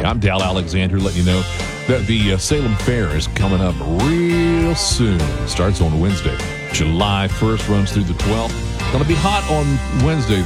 I'm Dal Alexander, letting you know that the Salem Fair is coming up real soon. It starts on Wednesday, July 1st, runs through the 12th. Going to be hot on Wednesday,